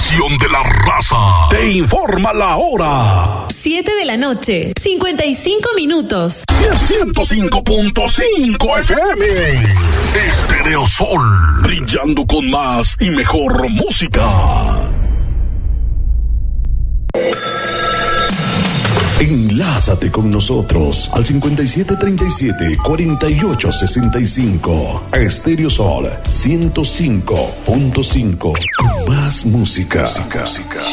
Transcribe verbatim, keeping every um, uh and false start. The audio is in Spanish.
estación de la raza. Te informa la hora. Siete de la noche, cincuenta y cinco minutos. ciento cinco punto cinco F M. Estéreo Sol, brillando con más y mejor música. Enlázate con nosotros al cincuenta y siete treinta y siete cuarenta y ocho sesenta y cinco. Estéreo Sol ciento cinco punto cinco. Con más música. música.